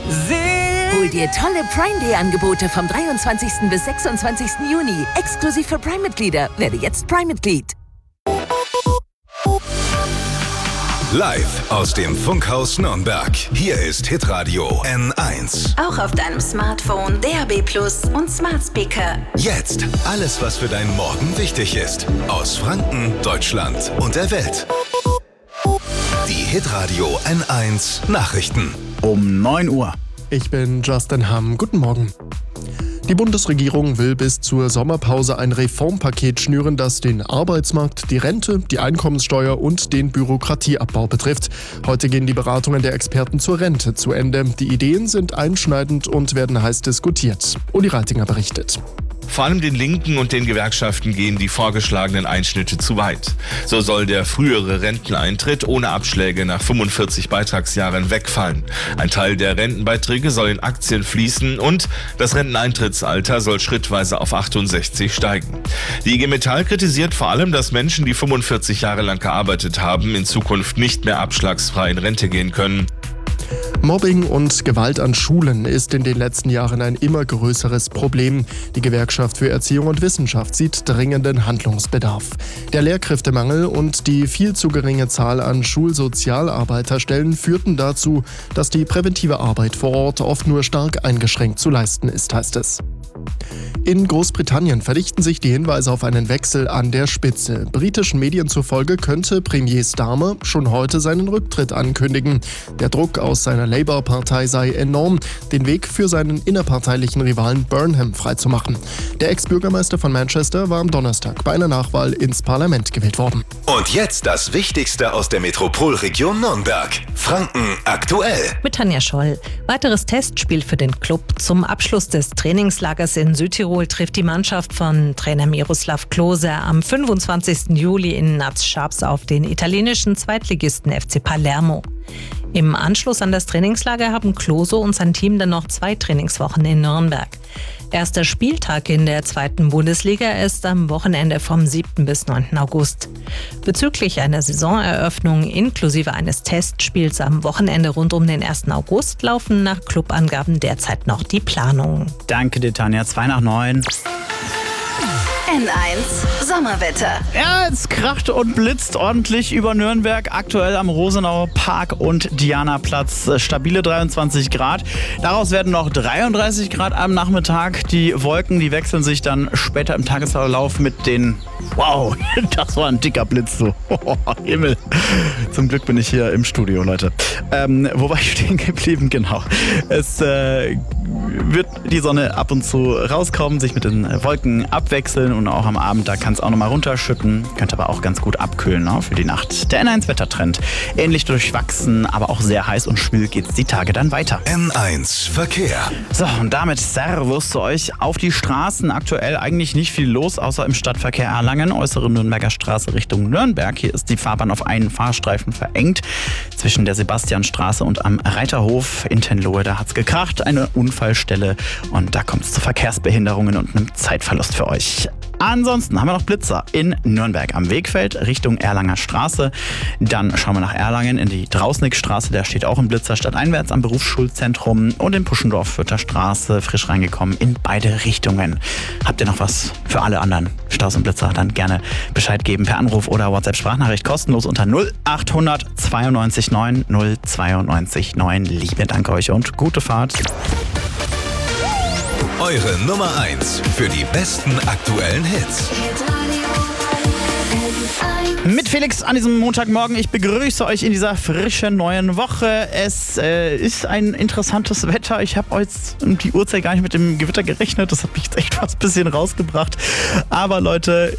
Hol dir tolle Prime Day Angebote vom 23. bis 26. Juni. Exklusiv für Prime-Mitglieder. Werde jetzt Prime-Mitglied. Live aus dem Funkhaus Nürnberg. Hier ist Hitradio N1. Auch auf deinem Smartphone, DAB+ und Smart Speaker. Jetzt alles, was für deinen Morgen wichtig ist. Aus Franken, Deutschland und der Welt. Die Hitradio N1 Nachrichten. Um 9 Uhr. Ich bin Justin Hamm. Guten Morgen. Die Bundesregierung will bis zur Sommerpause ein Reformpaket schnüren, das den Arbeitsmarkt, die Rente, die Einkommenssteuer und den Bürokratieabbau betrifft. Heute gehen die Beratungen der Experten zur Rente zu Ende. Die Ideen sind einschneidend und werden heiß diskutiert. Uli Reitinger berichtet. Vor allem den Linken und den Gewerkschaften gehen die vorgeschlagenen Einschnitte zu weit. So soll der frühere Renteneintritt ohne Abschläge nach 45 Beitragsjahren wegfallen. Ein Teil der Rentenbeiträge soll in Aktien fließen und das Renteneintrittsalter soll schrittweise auf 68 steigen. Die IG Metall kritisiert vor allem, dass Menschen, die 45 Jahre lang gearbeitet haben, in Zukunft nicht mehr abschlagsfrei in Rente gehen können. Mobbing und Gewalt an Schulen ist in den letzten Jahren ein immer größeres Problem. Die Gewerkschaft für Erziehung und Wissenschaft sieht dringenden Handlungsbedarf. Der Lehrkräftemangel und die viel zu geringe Zahl an Schulsozialarbeiterstellen führten dazu, dass die präventive Arbeit vor Ort oft nur stark eingeschränkt zu leisten ist, heißt es. In Großbritannien verdichten sich die Hinweise auf einen Wechsel an der Spitze. Britischen Medien zufolge könnte Premier Starmer schon heute seinen Rücktritt ankündigen. Der Druck aus seiner Labour-Partei sei enorm, den Weg für seinen innerparteilichen Rivalen Burnham freizumachen. Der Ex-Bürgermeister von Manchester war am Donnerstag bei einer Nachwahl ins Parlament gewählt worden. Und jetzt das Wichtigste aus der Metropolregion Nürnberg. Franken aktuell. Mit Tanja Scholl. Weiteres Testspiel für den Club. Zum Abschluss des Trainingslagers in Südtirol trifft die Mannschaft von Trainer Miroslav Klose am 25. Juli in Naz-Schabs auf den italienischen Zweitligisten FC Palermo. Im Anschluss an das Trainingslager haben Klose und sein Team dann noch 2 Trainingswochen in Nürnberg. Erster Spieltag in der 2. Bundesliga ist am Wochenende vom 7. bis 9. August. Bezüglich einer Saisoneröffnung inklusive eines Testspiels am Wochenende rund um den 1. August laufen nach Clubangaben derzeit noch die Planungen. Danke dir, Tanja. 8:02. N1 Sommerwetter. Ja, es kracht und blitzt ordentlich über Nürnberg. Aktuell am Rosenauer Park und Dianaplatz. Stabile 23 Grad. Daraus werden noch 33 Grad am Nachmittag. Die Wolken, die wechseln sich dann später im Tagesverlauf mit den... Wow, das war ein dicker Blitz. So. Oh, Himmel. Zum Glück bin ich hier im Studio, Leute. Wo war ich stehen geblieben? Genau. Es wird die Sonne ab und zu rauskommen, sich mit den Wolken abwechseln und auch am Abend, da kann es auch nochmal runterschütten, könnte aber auch ganz gut abkühlen, ne, für die Nacht. Der N1 Wettertrend, ähnlich durchwachsen, aber auch sehr heiß und schwül geht's die Tage dann weiter. N1 Verkehr. So, und damit Servus zu euch auf die Straßen. Aktuell eigentlich nicht viel los, außer im Stadtverkehr Erlangen, äußere Nürnberger Straße Richtung Nürnberg. Hier ist die Fahrbahn auf einen Fahrstreifen verengt. Zwischen der Sebastianstraße und am Reiterhof in Tenlohe, da hat's gekracht, eine Unfallstelle. Und da kommt es zu Verkehrsbehinderungen und einem Zeitverlust für euch. Ansonsten haben wir noch Blitzer in Nürnberg am Wegfeld Richtung Erlanger Straße. Dann schauen wir nach Erlangen in die Drausnickstraße, da steht auch ein Blitzer stadteinwärts am Berufsschulzentrum und in Puschendorf-Fürther Straße frisch reingekommen in beide Richtungen. Habt ihr noch was für alle anderen Staus und Blitzer? Dann gerne Bescheid geben per Anruf oder WhatsApp-Sprachnachricht kostenlos unter 0800 92 9 092 9. Liebe Danke euch und gute Fahrt. Eure Nummer 1 für die besten aktuellen Hits. Mit Felix an diesem Montagmorgen. Ich begrüße euch in dieser frischen neuen Woche. Es ist ein interessantes Wetter. Ich habe heute um die Uhrzeit gar nicht mit dem Gewitter gerechnet. Das hat mich jetzt echt fast ein bisschen rausgebracht. Aber Leute,